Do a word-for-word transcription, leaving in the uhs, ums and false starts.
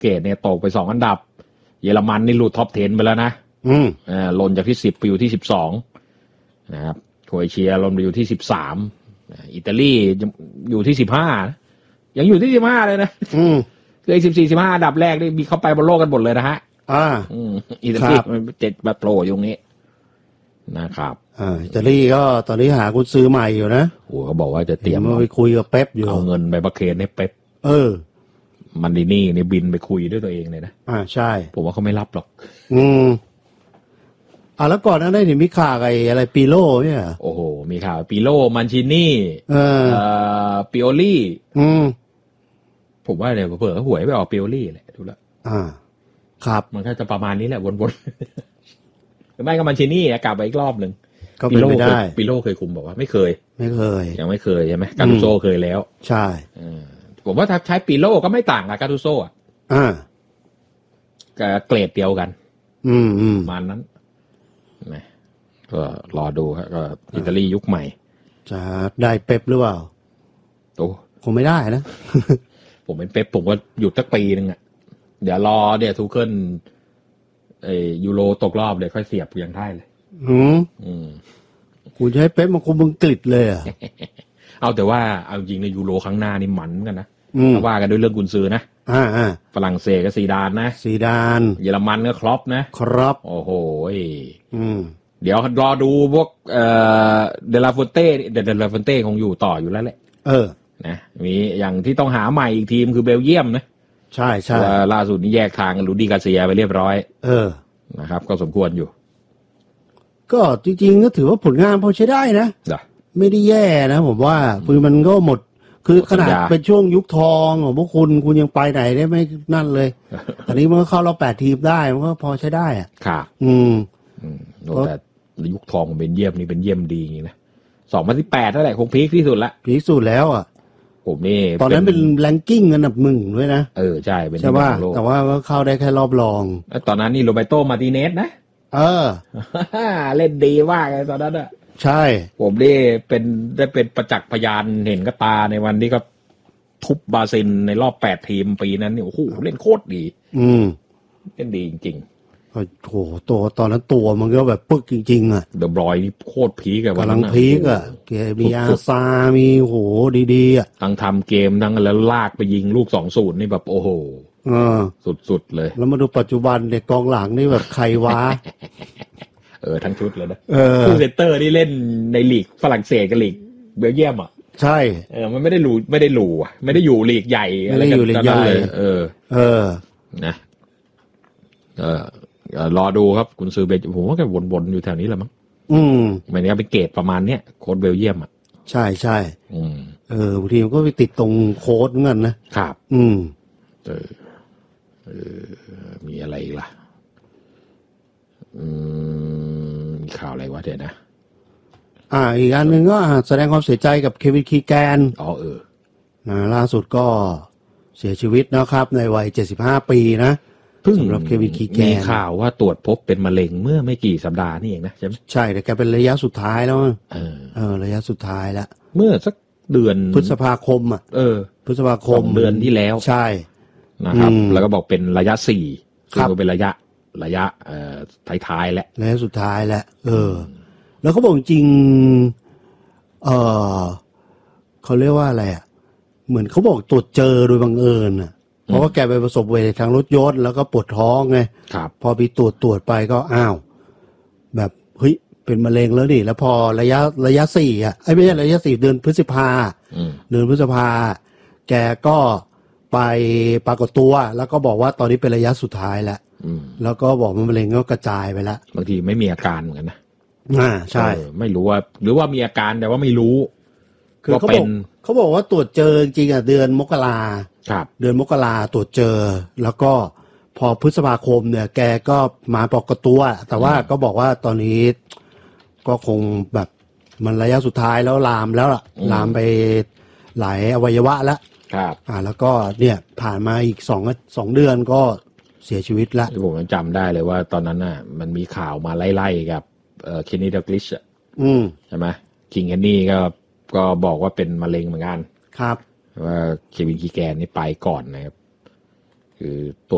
เกตเนี่ยตกไปสองอันดับเยอรมันนี่หลุดท็อปสิบไปแล้วนะอืมอ่าลงจากที่สิบไปอยู่ที่สิบสองนะครับโครเอเชียลงไปอยู่ที่สิบสามอิตาลีอยู่ที่สิบห้ายังอยู่ที่สิบห้าเลยนะอืมคือสิบสี่ สิบห้าอันดับแรกนี่มีเข้าไปบนโลกกันหมดเลยนะฮะอ่าอืมอิตาลีมันเจ็ดแบบโปรอยู่ตรงนี้นะครับอ่าอิตาลีก็ตอนนี้หากุญซือใหม่อยู่นะโอ้เขาบอกว่าจะเตรียมมาไปคุยกับเป๊ปอยู่เอาเงินไปประเคนให้เป๊ปเออมันดินี่นี่บินไปคุยด้วยตัวเองเลยนะอ่าใช่ผมว่าเขาไม่รับหรอกอืมอ่าแล้วก่อนหน้านั้นนี่มีข่าวไอ้อะไรปีโลเนี่ยโอ้โหมีข่าวปีโลมันชินี่เออเอ่อปิโอลี่อืมผมว่าเนี่ยเผื่อเขาหวยไปออกปิโอลี่แหละดูแล้วอ่าครับมันก็จะประมาณนี้แหละวนๆหรือไม่ก็มันชินี่กลับไปอีกรอบหนึ่งก็เป็นไปได้ปิโลเคยคุมบอกว่าไม่เคยไม่เคยยังไม่เคยใช่ไหมกาตูโซเคยแล้วใช่ผมว่าถ้าใช้ปิโลก็ไม่ต่างกับกาตูโซอ่ะอ่าเกรดเดียวกันอืมอืมประมาณนั้นนะก็รอดูครับก็อิตาลียุคใหม่จะได้เป๊ปหรือเปล่าโอ้คงไม่ได้นะผมเป็นเป๊ปผมก็หยุดสักปีนึงอ่ะเดี๋ยวรอเดี๋ยวทูเคิลไอ้ยูโรตกรอบเดี๋ยวค่อยเสียบยังได้เลยอืมอืมกูจะให้เป๊ปมาคุมอังกฤษเลยอ่ะเอาแต่ว่าเอาจริงในยูโรครั้งหน้านี่หมันกันนะถ้าว่ากันด้วยเรื่องกุนซือนะอ่าอ่าฝรั่งเศสก็ซีดานนะซีดานเยอรมันก็ครอปนะครับโอ้โหอืมเดี๋ยวรอดูพวกเอ่อเดลาฟูเต้เดลาฟูเต้คงอยู่ต่ออยู่แล้วแหละเออนะมีอย่างที่ต้องหาใหม่อีกทีมคือเบลเยียมนะใช่ใช่ล่าสุดนี้แยกทางกับลูดี้กาเซียไปเรียบร้อยเออนะครับก็สมควรอยู่ก็จริงๆก็ถือว่าผลงานพอใช้ได้นะไม่ได้แย่นะผมว่าคือมันก็หมดคือขนาดเป็นช่วงยุคทองของพวกคุณคุณยังไปไหนได้ไม่นั่นเลยตอนนี้มันก็เข้ารอบแปดทีมได้มันก็พอใช้ได้อ่ะครับอืมอืมแต่ยุคทองของเบนเยี่ยมนี่เป็นเยี่ยมดีอย่างนี้นะสองพันสิบแปดนั่นแหละคงพีคที่สุดละพีคสุดแล้วอ่ะผมนี่ตอนนั้นเป็นแรงกิ้งอันดับหนึ่งด้วยนะเออใช่เป็นใช่ป่ะแต่ว่าก็เข้าได้แค่รอบรองตอนนั้นนี่โรเบโตมาร์ติเนสนะเออเล่นดีมากเลยตอนนั้นอ่ะใช่ผมนี่เป็นได้เป็นประจักษ์พยานเห็นกับตาในวันที่ก็ทุบบาซินในรอบแปดทีมปีนั้นเนี่ยโอ้โหเล่นโคตรดีอืมเล่นดีจริงๆโอ้โหตัวตอนนั้นตัวมันก็แบบปึ๊กจริงๆอ่ะเดอะบรอยนี่โคตรพีกอะกำลังพีกอ่ะเกมีอาซามีโหดีๆอ่ะทั้งทำเกมทั้งแล้วลากไปยิงลูกสองศูนย์นี่แบบโอ้โหสุดๆเลยแล้วมาดูปัจจุบันเด็กกองหลังนี่แบบใครวะเออทั้งชุดเลยนะคู่เซนเตอร์ที่เล่นในลีกฝรั่งเศสกับลีกเบลเยียมอ่ะใช่เออมันไม่ได้รู้ไม่ได้รู้อ่ะไม่ได้อยู่ลีกใหญ่ไม่ได้อยู่ลีกใหญ่เออเออนะเออรอดูครับคุณซื้อเบลผมว่าแกวนๆอยู่แถวนี้แหละมั้งอืมมันก็เป็นเกรดประมาณเนี้ยโค้ดเบลเยียมอ่ะใช่ใช่อืมเออบางทีมันก็ไปติดตรงโค้ดเหมือนกันนะครับอืมเออเออมีอะไรอีกล่ะอืมมีข่าวอะไรวะเดี๋ยวนะอ่าอีกอันหนึ่งก็แสดงความเสียใจกับเควินคีแกนอ๋อเออนะล่าสุดก็เสียชีวิตนะครับในวัยเจ็ดสิบห้าปีนะสำหรับเควินคีแกนมีข่าวว่าตรวจพบเป็นมะเร็งเมื่อไม่กี่สัปดาห์นี่เองนะใช่ไหมใช่แต่แกเป็นระยะสุดท้ายแล้วเออเออระยะสุดท้ายแล้วเมื่อสักเดือนพฤษภาคมอ่ะเออพฤษภาคมเดือนที่แล้วใช่นะครับแล้วก็บอกเป็นระยะสี่ซึ่งก็เป็นระยะระยะเอ่อท้ายๆแล้วระยะสุดท้ายแล้วเออแล้วเขาบอกจริงเออเขาเรียกว่าอะไรอ่ะเหมือนเขาบอกตรวจเจอโดยบังเอิญอ่ะเพราะว่าแกไปประสบอุบัติเหตุทางรถยนต์แล้วก็ปวดท้องไงพอไปตรวจตรวจไปก็อ้าวแบบเฮ้ยเป็นมะเร็งแล้วนี่แล้วพอระยะระยะสี่อ่ะไอ้ไม่ใช่ระยะสี่เดือนพฤษภาเดือนพฤษภาแกก็ไปปรากฏตัวแล้วก็บอกว่าตอนนี้เป็นระยะสุดท้ายแล้วแล้วก็บอกมันมะเร็งก็กระจายไปแล้วบางทีไม่มีอาการเหมือนกันนะอ่าใช่ไม่รู้ว่าหรือว่ามีอาการแต่ว่าไม่รู้คือเขาบอกเขาบอกว่าตรวจเจอจริงอ่ะเดือนมกราครับเดือนมกราตรวจเจอแล้วก็พอพฤษภาคมเนี่ยแกก็มาปรากฏตัวแต่ว่าก็บอกว่าตอนนี้ก็คงแบบมันระยะสุดท้ายแล้วลามแล้วล่ะลามไปหลายอวัยวะแล้วครับอ่าแล้วก็เนี่ยผ่านมาอีกสองสองเดือนก็เสียชีวิตละผมจำได้เลยว่าตอนนั้นน่ะมันมีข่าวมาไล่ๆกับเอ่อเคนนี่ดักลิชอ่ะใช่ไหมคิงเคนนี่ก็ก็บอกว่าเป็นมะเร็งเหมือนกันครับว่าเควินคีแกนนี่ไปก่อนนะครับคือตัว